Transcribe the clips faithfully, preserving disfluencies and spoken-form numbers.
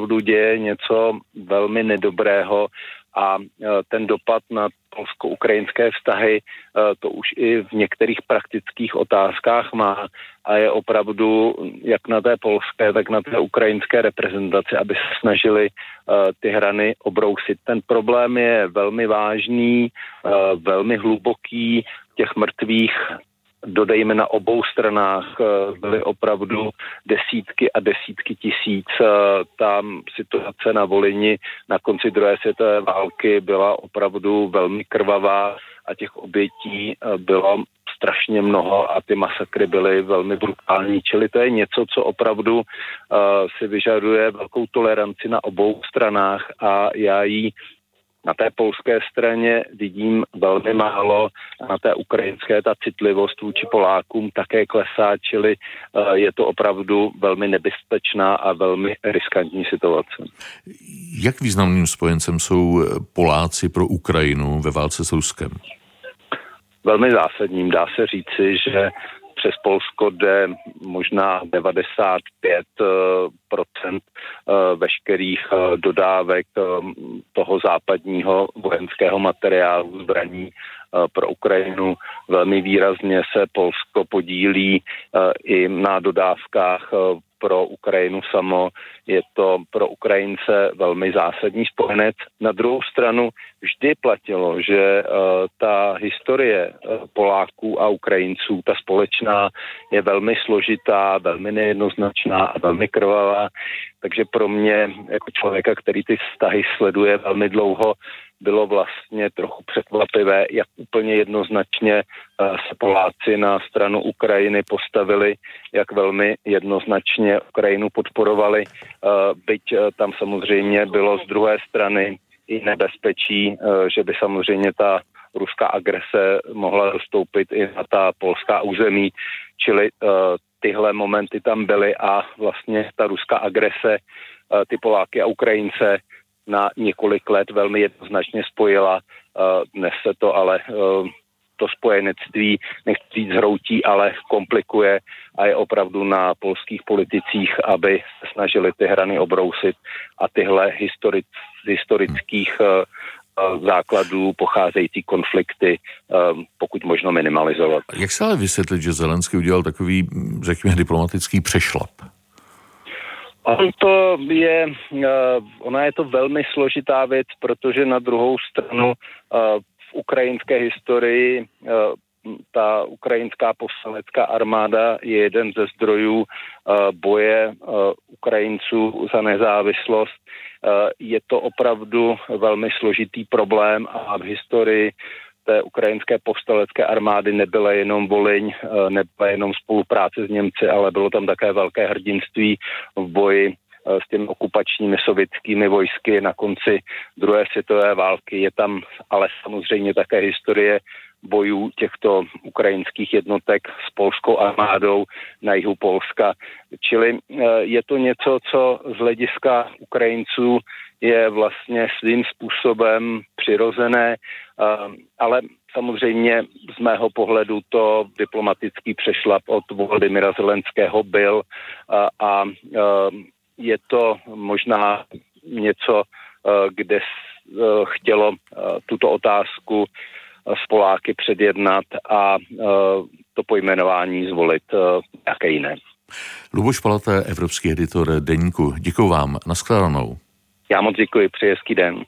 opravdu děje něco velmi nedobrého a ten dopad na polsko-ukrajinské vztahy to už i v některých praktických otázkách má a je opravdu jak na té polské, tak na té ukrajinské reprezentaci, aby se snažili ty hrany obrousit. Ten problém je velmi vážný, velmi hluboký, těch mrtvých dodejme na obou stranách byly opravdu desítky a desítky tisíc. Tam situace na Volyni na konci druhé světové války byla opravdu velmi krvavá a těch obětí bylo strašně mnoho a ty masakry byly velmi brutální. Čili to je něco, co opravdu si vyžaduje velkou toleranci na obou stranách a já ji na té polské straně vidím velmi málo a na té ukrajinské ta citlivost vůči Polákům také klesá, čili je to opravdu velmi nebezpečná a velmi riskantní situace. Jak významným spojencem jsou Poláci pro Ukrajinu ve válce s Ruskem? Velmi zásadním. Dá se říci, že přes Polsko jde možná devadesát pět procent veškerých dodávek toho západního vojenského materiálu, zbraní pro Ukrajinu. Velmi výrazně se Polsko podílí i na dodávkách pro Ukrajinu samo. Je to pro Ukrajince velmi zásadní spojenec. Na druhou stranu vždy platilo, že uh, ta historie uh, Poláků a Ukrajinců, ta společná, je velmi složitá, velmi nejednoznačná a velmi krvavá. Takže pro mě, jako člověka, který ty vztahy sleduje velmi dlouho, bylo vlastně trochu překvapivé, jak úplně jednoznačně se Poláci na stranu Ukrajiny postavili, jak velmi jednoznačně Ukrajinu podporovali, byť tam samozřejmě bylo z druhé strany i nebezpečí, že by samozřejmě ta ruská agrese mohla dostoupit i na ta polská území, čili tyhle momenty tam byly a vlastně ta ruská agrese ty Poláky a Ukrajince na několik let velmi jednoznačně spojila. Dnes se to ale to spojenectví, nechci říct zhroutí, ale komplikuje a je opravdu na polských politicích, aby se snažili ty hrany obrousit a tyhle historic, historických základů pocházející konflikty pokud možno minimalizovat. Jak se ale vysvětlit, že Zelenský udělal takový, řekněme, diplomatický přešlap? On to je, ona je to velmi složitá věc, protože na druhou stranu v ukrajinské historii ta ukrajinská povstalecká armáda je jeden ze zdrojů boje Ukrajinců za nezávislost. Je to opravdu velmi složitý problém a v historii té ukrajinské povstalecké armády nebyla jenom Volyň, nebyla jenom spolupráce s Němci, ale bylo tam také velké hrdinství v boji s těmi okupačními sovětskými vojsky na konci druhé světové války. Je tam ale samozřejmě také historie bojů těchto ukrajinských jednotek s polskou armádou na jihu Polska. Čili je to něco, co z hlediska Ukrajinců je vlastně svým způsobem přirozené, ale samozřejmě z mého pohledu to diplomatický přešlap od Volodymyra Zelenského byl a je to možná něco, kde chtělo tuto otázku s Poláky předjednat a to pojmenování zvolit nějaké jiné. Luboš Palata, evropský editor Deníku. Děkuji vám. Nashledanou. Já moc děkuji. Přeji hezký den.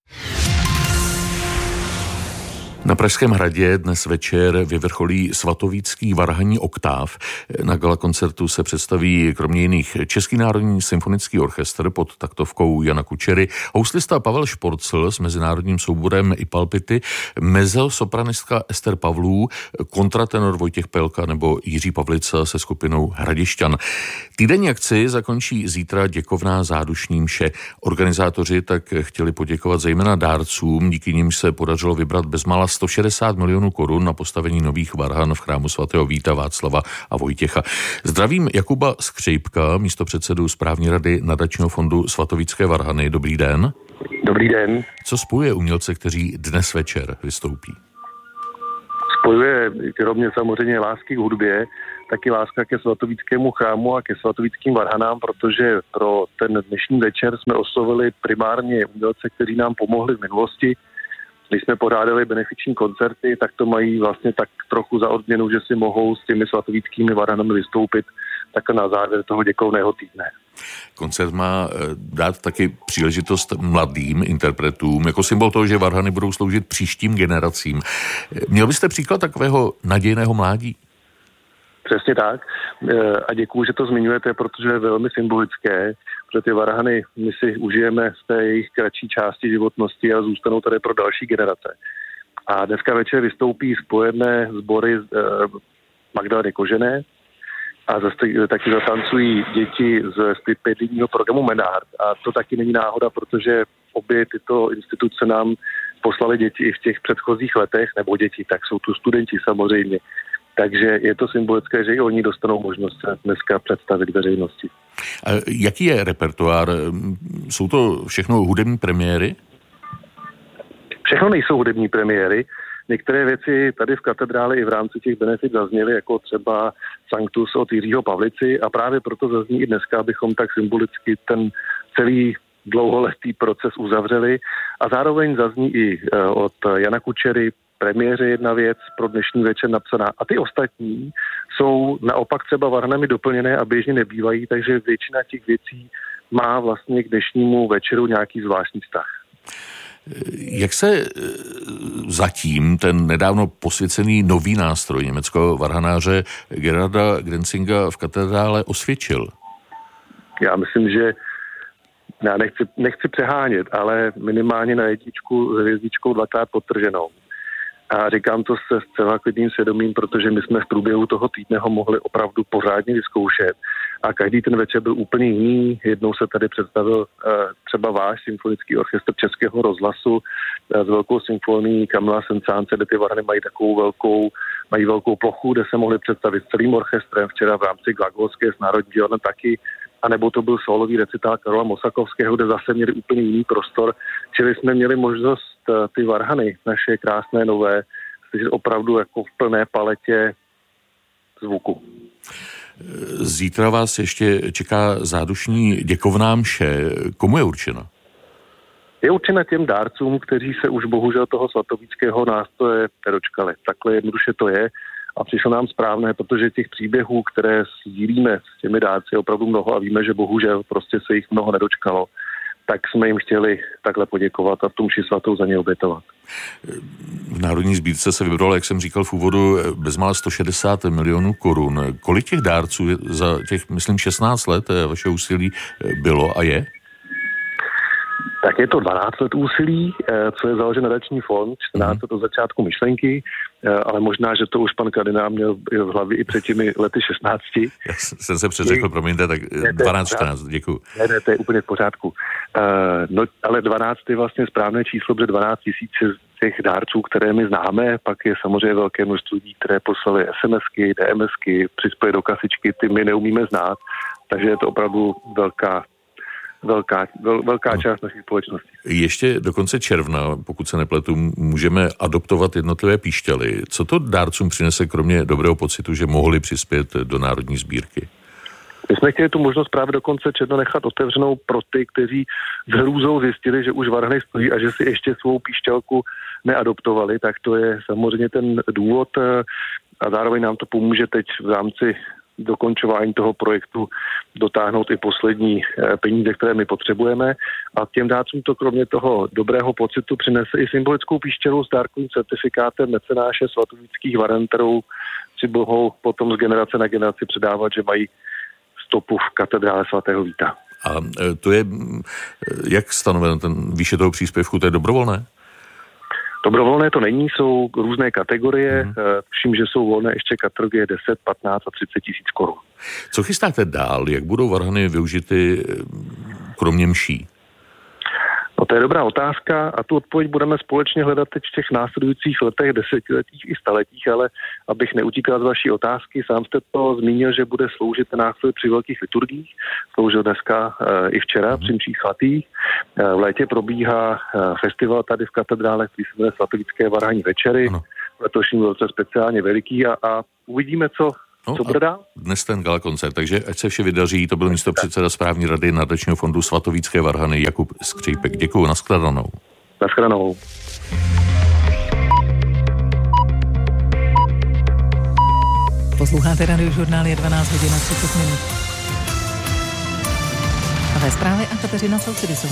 Na Pražském hradě dnes večer vyvrcholí svatovícký varhanní oktáv. Na gala koncertu se představí kromě jiných Český národní symfonický orchestr pod taktovkou Jana Kučery, houslista Pavel Šporcl s mezinárodním souborem I Palpity, mezzosopranistka Ester Pavlů, kontratenor Vojtěch Pelka nebo Jiří Pavlica se skupinou Hradišťan. Týdenní akci zakončí zítra děkovná zádušní mše. Organizátoři tak chtěli poděkovat zejména dárcům, díky nimž se podařilo vybrat bezmála sto šedesát milionů korun na postavení nových varhan v chrámu svatého Víta, Václava a Vojtěcha. Zdravím Jakuba Skřejpka, místopředsedu správní rady nadačního fondu Svatovícké varhany. Dobrý den. Dobrý den. Co spojuje umělce, kteří dnes večer vystoupí? spojuje kromě samozřejmě lásky k hudbě, taky láska ke svatovíckému chrámu a ke svatovíckým varhanám, protože pro ten dnešní večer jsme oslovili primárně umělce, kteří nám pomohli v minulosti. Když jsme pořádali benefiční koncerty, tak to mají vlastně tak trochu za odměnu, že si mohou s těmi svatovíckými varhanami vystoupit tak na závěr toho děkovného týdne. Koncert má dát taky příležitost mladým interpretům, jako symbol toho, že varhany budou sloužit příštím generacím. Měl byste příklad takového nadějného mládí? Přesně tak. A děkuju, že to zmiňujete, protože je velmi symbolické, protože ty varhany my si užijeme z té jejich kratší části životnosti a zůstanou tady pro další generace. A dneska večer vystoupí spojené sbory Magdaleny Kožené a zase taky zatancují děti z stipendijního programu Menard. A to taky není náhoda, protože obě tyto instituce nám poslali děti i v těch předchozích letech, nebo děti, tak jsou tu studenti samozřejmě. Takže je to symbolické, že i oni dostanou možnost se dneska představit veřejnosti. A jaký je repertoár? Jsou to všechno hudební premiéry? Všechno nejsou hudební premiéry. Některé věci tady v katedrále i v rámci těch benefit zazněly, jako třeba Sanctus od Jiřího Pavlici, a právě proto zazní i dneska, abychom tak symbolicky ten celý dlouholetý proces uzavřeli. A zároveň zazní i od Jana Kučery premiéře jedna věc pro dnešní večer napsaná. A ty ostatní jsou naopak třeba varhanami doplněné a běžně nebývají, takže většina těch věcí má vlastně k dnešnímu večeru nějaký zvláštní vztah. Jak se zatím ten nedávno posvěcený nový nástroj německého varhanáře Gerarda Grenzinga v katedrále osvědčil? Já myslím, že já nechci, nechci přehánět, ale minimálně na jedničku s hvězdičkou dvakrát podtrženou. A říkám to se zcela klidným svědomím, protože my jsme v průběhu toho týdne ho mohli opravdu pořádně vyzkoušet. A každý ten večer byl úplně jiný. Jednou se tady představil uh, třeba váš symfonický orchestr Českého rozhlasu uh, s velkou symfonií Kamila Sensance, kde ty varhany mají takovou velkou, mají velkou plochu, kde se mohli představit celým orchestrem. Včera v rámci Glagolské s Národní divadlem taky. A nebo to byl sólový recitál Karola Mosakovského, kde zase měli úplně jiný prostor. Čili jsme měli možnost ty varhany, naše krásné nové, slyšet opravdu jako v plné paletě zvuku. Zítra vás ještě čeká zádušní děkovná mše. Komu je určena? Je určena těm dárcům, kteří se už bohužel toho svatovíckého nástroje nedočkali. Takhle jednoduše to je. A přišlo nám správné, protože těch příběhů, které sdílíme s těmi dárci, je opravdu mnoho a víme, že bohužel prostě se jich mnoho nedočkalo, tak jsme jim chtěli takhle poděkovat a v tom mši svatou za ně obětovat. V Národní sbírce se vybralo, jak jsem říkal v úvodu, bezmála sto šedesát milionů korun. Kolik těch dárců za těch, myslím, šestnáct let vaše úsilí bylo a je? Tak je to dvanáct let úsilí, co je založen nadační fond, čtrnáct let od začátku myšlenky, ale možná, že to už pan kardinál měl v hlavě i před těmi lety šestnácti. Já jsem se předřekl, promiňte, tak dvanáct čtrnáct, děkuju. Ne, ne, to je úplně v pořádku. No, ale dvanáct je vlastně správné číslo, protože dvanáct tisíc těch dárců, které my známe, pak je samozřejmě velké množství lidí, které poslali SMSky, DMSky, přispěly do kasičky, ty my neumíme znát, takže je to opravdu velká Velká, vel, velká no. část naší společnosti. Ještě do konce června, pokud se nepletu, můžeme adoptovat jednotlivé píšťaly. Co to dárcům přinese, kromě dobrého pocitu, že mohli přispět do Národní sbírky? My jsme chtěli tu možnost právě do konce června nechat otevřenou pro ty, kteří s hrůzou zjistili, že už varhany stojí a že si ještě svou píšťalku neadoptovali, tak to je samozřejmě ten důvod a zároveň nám to pomůže teď v rámci dokončování toho projektu dotáhnout i poslední peníze, které my potřebujeme. A těm dárcům to kromě toho dobrého pocitu přinese i symbolickou píšťalu s dárkovým certifikátem mecenáše svatovíckých varhan, kterou si mohou potom z generace na generaci předávat, že mají stopu v katedrále svatého Víta. A to je, jak stanoven ten výše toho příspěvku, to je dobrovolné? Dobrovolné to není, jsou různé kategorie, hmm. vším, že jsou volné ještě kategorie deset, patnáct a třicet tisíc korun. Co chystáte dál? Jak budou varhany využity kromě mší? No to je dobrá otázka a tu odpověď budeme společně hledat teď v těch následujících letech, desetiletích i staletích, ale abych neutíkal z vaší otázky, sám jste to zmínil, že bude sloužit ten nástroj při velkých liturgiích, sloužil dneska e, i včera mm. při mších svatých. E, v létě probíhá e, festival tady v katedrále, který se jmenuje Svatovické varhanní večery. Ano. v letošním roce speciálně veliký a, a uvidíme, co, no co bude dál. Dnes ten gala koncert, takže ať se vše vydaří, to byl místopředseda správní rady Nadačního fondu Svatovícké Varhany Jakub Skřípek. Děkuju, nashledanou. Nashledanou. Posloucháte Radiožurnál, je dvanáct hodin a třicet minut. A ve zprávě a Kateřina Sousedisová.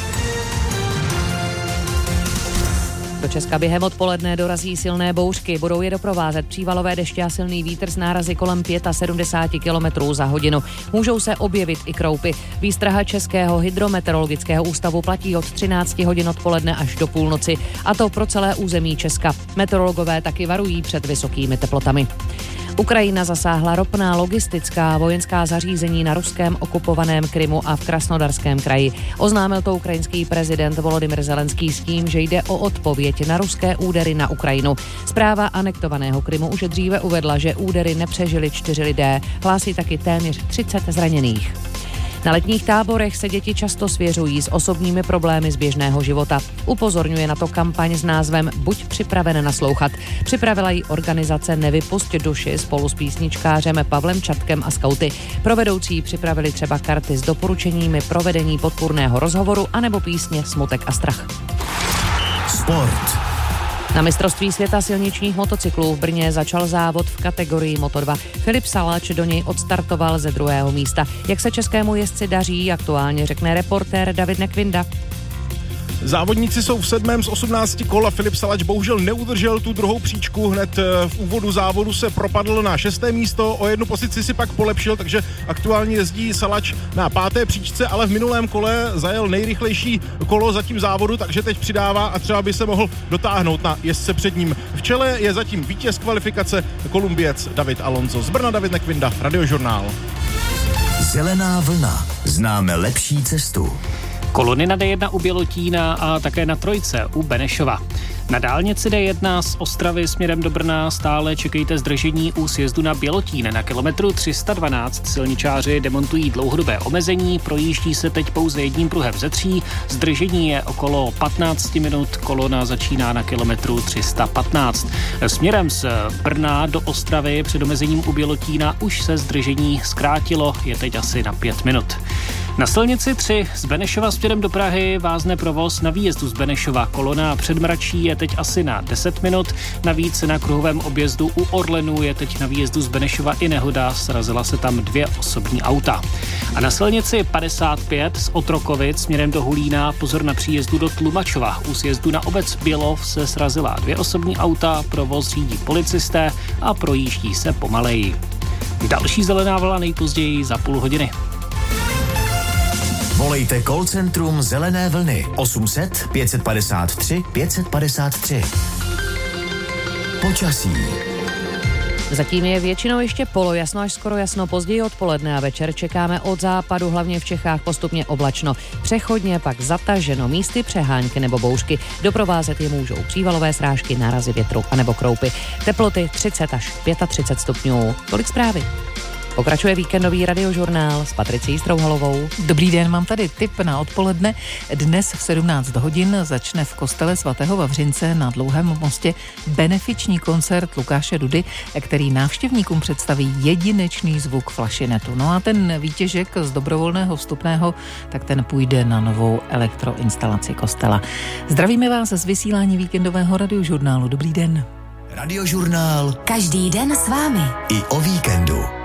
Do Česka během odpoledne dorazí silné bouřky. Budou je doprovázet přívalové deště a silný vítr s nárazy kolem sedmdesát pět kilometrů za hodinu. Můžou se objevit i kroupy. Výstraha Českého hydrometeorologického ústavu platí od třinácti hodin odpoledne až do půlnoci, a to pro celé území Česka. Meteorologové taky varují před vysokými teplotami. Ukrajina zasáhla ropná, logistická a vojenská zařízení na ruském okupovaném Krymu a v Krasnodarském kraji. Oznámil to ukrajinský prezident Volodymyr Zelenský s tím, že jde o odpověď na ruské údery na Ukrajinu. Zpráva anektovaného Krymu už dříve uvedla, že údery nepřežili čtyři lidé. Hlásí taky téměř třicet zraněných. Na letních táborech se děti často svěřují s osobními problémy z běžného života. Upozorňuje na to kampaň s názvem Buď připraven naslouchat. Připravila ji organizace Nevypusť duši spolu s písničkářem Pavlem Čapkem a skauty. Pro vedoucí připravili třeba karty s doporučeními provedení podpůrného rozhovoru anebo písně Smutek a strach. Sport. Na mistrovství světa silničních motocyklů v Brně začal závod v kategorii Moto dva. Filip Salač do něj odstartoval ze druhého místa. Jak se českému jezdci daří, aktuálně řekne reportér David Nekvinda. Závodníci jsou v sedmém z osmnácti kol a Filip Salač bohužel neudržel tu druhou příčku. Hned v úvodu závodu se propadl na šesté místo, o jednu pozici si pak polepšil, takže aktuálně jezdí Salač na páté příčce, ale v minulém kole zajel nejrychlejší kolo zatím závodu, takže teď přidává a třeba by se mohl dotáhnout na jezdce před ním. V čele je zatím vítěz kvalifikace, Kolumbiec David Alonso. Z Brna David Nekvinda, Radiožurnál. Zelená vlna. Známe lepší cestu. Kolony na D jedna u Bělotína a také na trojce u Benešova. Na dálnici D jedna z Ostravy směrem do Brna stále čekejte zdržení u sjezdu na Bělotín. Na kilometru tři sta dvanáct silničáři demontují dlouhodobé omezení, projíždí se teď pouze jedním pruhem ze tří. Zdržení je okolo patnáct minut, kolona začíná na kilometru tři sta patnáct. Směrem z Brna do Ostravy před omezením u Bělotína už se zdržení zkrátilo, je teď asi na pět minut. Na silnici tři z Benešova směrem do Prahy vázne provoz na výjezdu z Benešova. Kolona před Mračí je teď asi na deset minut. Navíc na kruhovém objezdu u Orlenu je teď na výjezdu z Benešova i nehoda. Srazila se tam dvě osobní auta. A na silnici padesát pět z Otrokovic směrem do Hulína pozor na příjezdu do Tlumačova. U sjezdu na obec Bělov se srazila dvě osobní auta, provoz řídí policisté a projíždí se pomaleji. Další zelená vlna nejpozději za půl hodiny. Volejte call centrum Zelené vlny osm set pět padesát tři pět padesát tři. Počasí. Zatím je většinou ještě polojasno až skoro jasno, později odpoledne a večer čekáme od západu, hlavně v Čechách, postupně oblačno. Přechodně pak zataženo, místy přehánky nebo bouřky. Doprovázet je můžou přívalové srážky, nárazy větru anebo kroupy. Teploty třicet až třicet pět stupňů. Tolik zprávy. Pokračuje víkendový Radiožurnál s Patricí Strouhalovou. Dobrý den, mám tady tip na odpoledne. Dnes v sedmnáct hodin začne v kostele svatého Vavřince na Dlouhém mostě benefiční koncert Lukáše Dudy, který návštěvníkům představí jedinečný zvuk flašinetu. No a ten výtěžek z dobrovolného vstupného, tak ten půjde na novou elektroinstalaci kostela. Zdravíme vás z vysílání víkendového Radiožurnálu. Dobrý den. Radiožurnál. Každý den s vámi. I o víkendu.